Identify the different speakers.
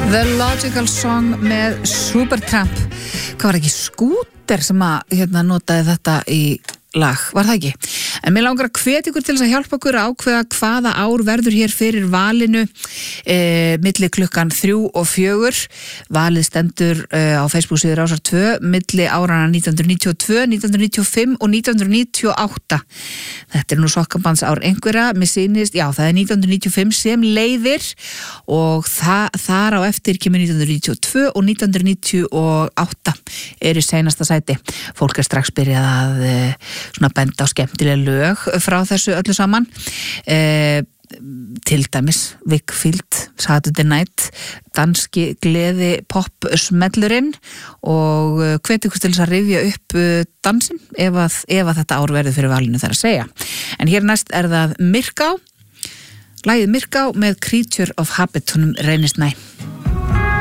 Speaker 1: The Logical Song með Supertramp. Hvað var ekki Skúter sem að notaði þetta í lag, var það ekki? En mér langar að hvetja ykkur til þess að hjálpa okkur að ákveða hvaða ár verður hér fyrir valinu milli klukkan 3 og 4. Valið stendur á Facebook síðu Rásar 2 milli árana 1992, 1995 og 1998. Þetta nú sokkabandsár einhverja, mér sýnist, já, það er 1995 sem leiðir og þar á eftir kemur 1992 og 1998 eru seinasta sæti. Fólk er strax byrjað að svona benda á skemmtilega lög frá þessu öllu saman. Til dæmis Wakefield, Saturday Night, danski gleði pop smellurinn og hvet ykkur til þess að rifja upp dansinn ef að þetta ár verður fyrir valinu þar að segja. En hér næst er það Myrká, lagið Myrká með Creature of Habit, honum reynist næ.